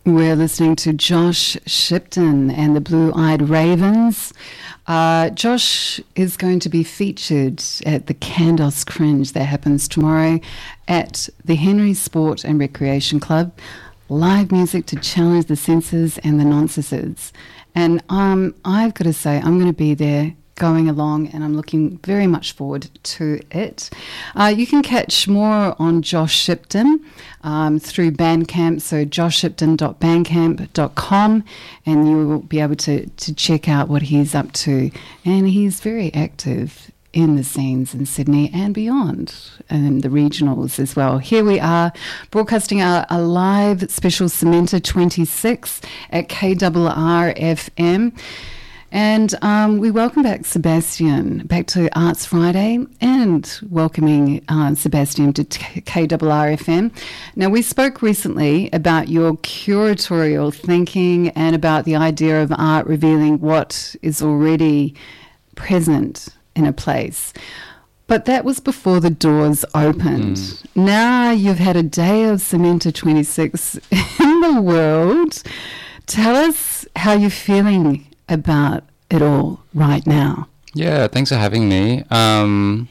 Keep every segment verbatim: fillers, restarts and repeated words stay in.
We're listening to Josh Shipton and the Blue-Eyed Ravens. Uh, Josh is going to be featured at the Kandos Cringe that happens tomorrow at the Henry Sport and Recreation Club. Live music to challenge the senses and the nonsenses. And um, I've got to say, I'm going to be there going along, and I'm looking very much forward to it. Uh, you can catch more on Josh Shipton um, through Bandcamp, so josh shipton dot bandcamp dot com, and you will be able to, to check out what he's up to. And he's very active in the scenes in Sydney and beyond, and the regionals as well. Here we are broadcasting our, a live special Cementa twenty-six at K R R F M. And um, we welcome back Sebastian back to Arts Friday, and welcoming uh, Sebastian to K R R F M. Now, we spoke recently about your curatorial thinking and about the idea of art revealing what is already present in a place. But that was before the doors opened. Mm. Now you've had a day of Cementa twenty-six in the world. Tell us how you're feeling about it all right now. Yeah, thanks for having me. Um,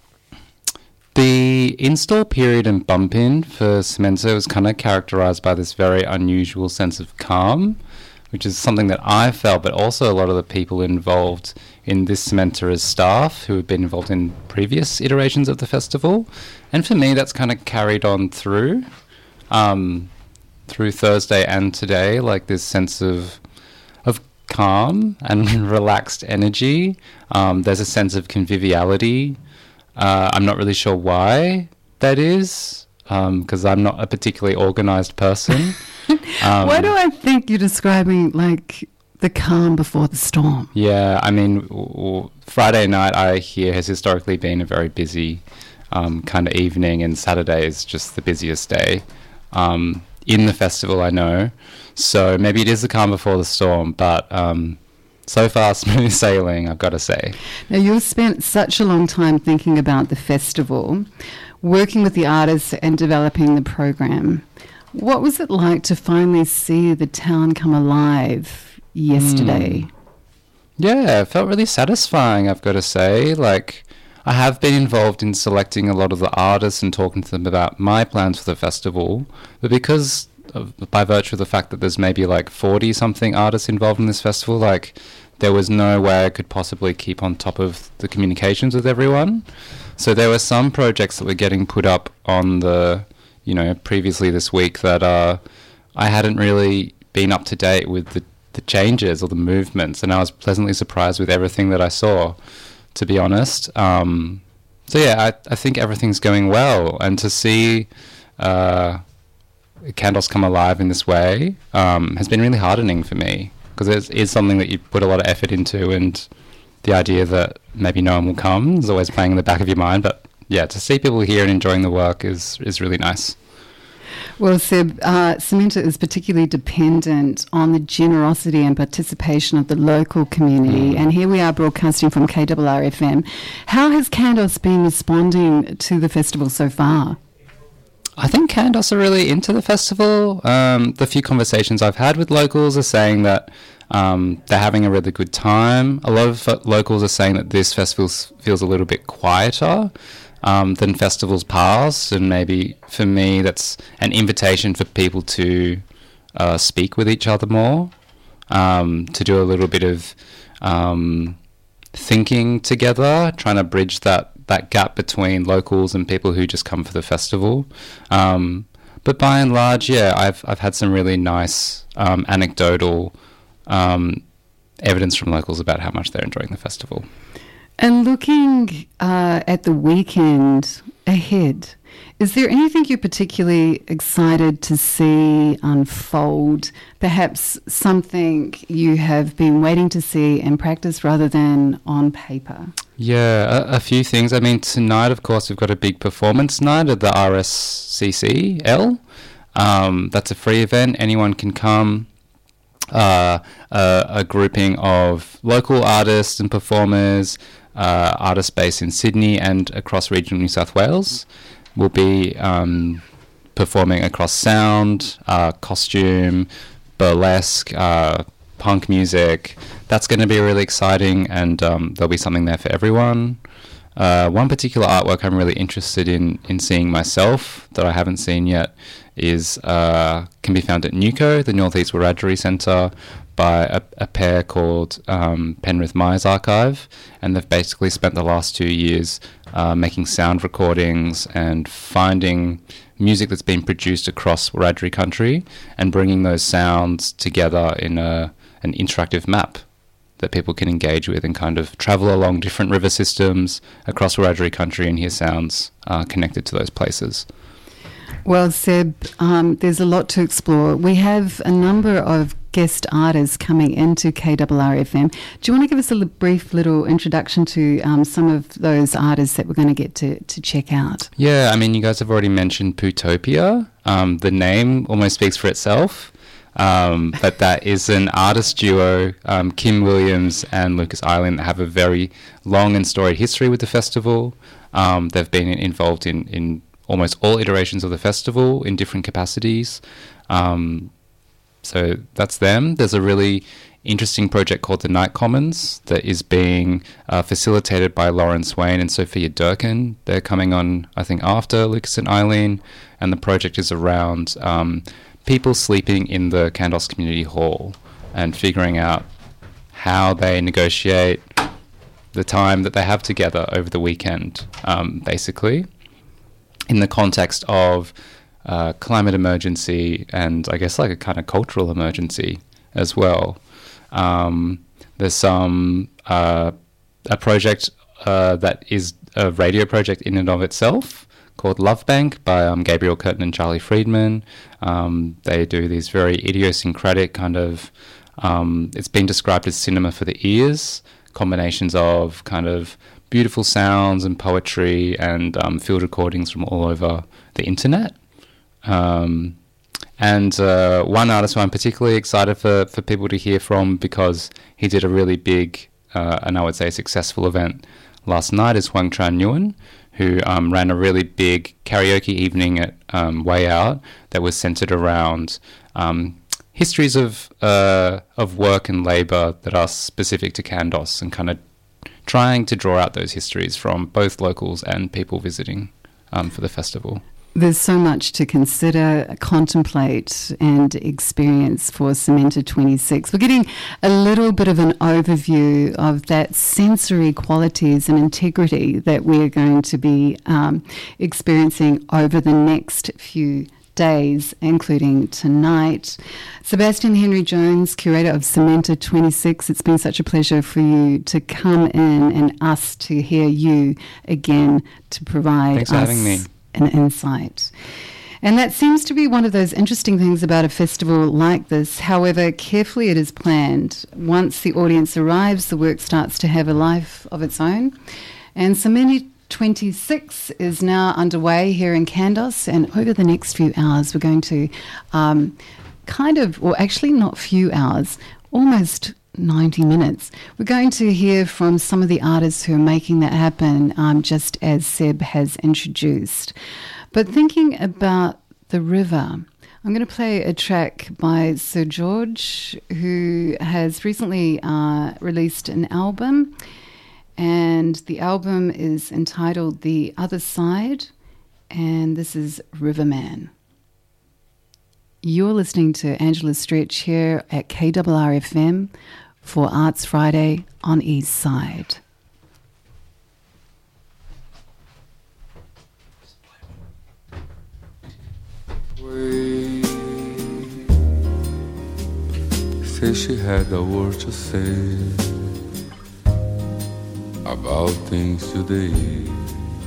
the install period and bump in for Cementa was kind of characterised by this very unusual sense of calm, which is something that I felt, but also a lot of the people involved in this Cementa as staff who have been involved in previous iterations of the festival. And for me, that's kind of carried on through, um, through Thursday and today, like this sense of of calm and relaxed energy. Um, there's a sense of conviviality. Uh, I'm not really sure why that is, because um, I'm not a particularly organised person. Um, Why do I think you're describing like the calm before the storm? Yeah, I mean, w- w- Friday night I hear has historically been a very busy um, kind of evening, and Saturday is just the busiest day um, in the festival, I know. So maybe it is the calm before the storm, but um, so far smooth sailing, I've got to say. Now, you've spent such a long time thinking about the festival, working with the artists and developing the program. What was it like to finally see the town come alive yesterday? Mm. Yeah, it felt really satisfying, I've got to say. Like, I have been involved in selecting a lot of the artists and talking to them about my plans for the festival, but because of, by virtue of the fact that there's maybe like forty something artists involved in this festival, like there was no way I could possibly keep on top of the communications with everyone. So there were some projects that were getting put up on the, you know, previously this week that uh, I hadn't really been up to date with the, the changes or the movements, and I was pleasantly surprised with everything that I saw, to be honest. Um, so yeah, I, I think everything's going well, and to see uh, Kandos come alive in this way um, has been really heartening for me, because it is something that you put a lot of effort into, and the idea that maybe no one will come is always playing in the back of your mind. But yeah, to see people here and enjoying the work is is really nice. Well, Seb, uh, Cementa is particularly dependent on the generosity and participation of the local community, mm. and here we are broadcasting from K R R F M. How has Kandos been responding to the festival so far? I think Kandos are really into the festival. Um, the few conversations I've had with locals are saying that um, they're having a really good time. A lot of uh, locals are saying that this festival s- feels a little bit quieter um, than festivals past, and maybe for me that's an invitation for people to uh, speak with each other more, um, to do a little bit of um, thinking together, trying to bridge that that gap between locals and people who just come for the festival. Um, but by and large, yeah, I've I've had some really nice um, anecdotal um, evidence from locals about how much they're enjoying the festival. And looking uh, at the weekend ahead, is there anything you're particularly excited to see unfold? Perhaps something you have been waiting to see in practice rather than on paper? Yeah, a, a few things. I mean, tonight, of course, we've got a big performance night at the R S C C L. Um, that's a free event. Anyone can come. Uh, a, a grouping of local artists and performers, uh, artists based in Sydney and across regional New South Wales, will be um, performing across sound, uh, costume, burlesque, uh, punk music. That's going to be really exciting, and um, there'll be something there for everyone. Uh, one particular artwork I'm really interested in in seeing myself that I haven't seen yet is uh, can be found at NUCO, the Northeast Wiradjuri Centre, by a, a pair called um, Penrith Myers Archive, and they've basically spent the last two years uh, making sound recordings and finding music that's been produced across Wiradjuri country and bringing those sounds together in a, an interactive map that people can engage with and kind of travel along different river systems across Wiradjuri country and hear sounds uh, connected to those places. Well, Seb, um, there's a lot to explore. We have a number of guest artists coming into K R R F M. Do you want to give us a li- brief little introduction to um, some of those artists that we're going to get to, to check out? Yeah, I mean, you guys have already mentioned Putopia. Um, the name almost speaks for itself. Um, but that is an artist duo, um, Kim Williams and Lucas Eileen, that have a very long and storied history with the festival. Um, they've been involved in, in almost all iterations of the festival in different capacities. Um, so that's them. There's a really interesting project called the Night Commons that is being uh, facilitated by Lauren Swain and Sophia Durkin. They're coming on, I think, after Lucas and Eileen, and the project is around um, people sleeping in the Kandos Community Hall and figuring out how they negotiate the time that they have together over the weekend, um, basically, in the context of uh, climate emergency and I guess like a kind of cultural emergency as well. Um, there's some uh, a project uh, that is a radio project in and of itself called Love Bank by um, Gabriel Curtin and Charlie Friedman. Um, they do these very idiosyncratic kind of, um, it's been described as cinema for the ears, combinations of kind of beautiful sounds and poetry and um, field recordings from all over the internet. Um, and uh, one artist who I'm particularly excited for, for people to hear from because he did a really big, uh, and I would say successful event last night is Huang Tran Nguyen, who um, ran a really big karaoke evening at um, Way Out that was centered around um, histories of uh, of work and labour that are specific to Kandos and kind of trying to draw out those histories from both locals and people visiting um, for the festival. There's so much to consider, contemplate and experience for Cementa twenty-six. We're getting a little bit of an overview of that sensory qualities and integrity that we're going to be um, experiencing over the next few days, including tonight. Sebastian Henry Jones, curator of Cementa twenty-six, it's been such a pleasure for you to come in and us to hear you again to provide Thanks for us having me. an insight. And that seems to be one of those interesting things about a festival like this. However carefully it is planned, once the audience arrives, the work starts to have a life of its own. And Cementa twenty-six is now underway here in Kandos, and over the next few hours we're going to um, kind of, or actually not few hours, almost ninety minutes. We're going to hear from some of the artists who are making that happen, um, just as Seb has introduced. But thinking about the river, I'm going to play a track by Sir George, who has recently uh, released an album, and the album is entitled The Other Side, and this is Riverman. You're listening to Angela Stretch here at K R R F M for Arts Friday on East Side. Way. Say she had a word to say about things today.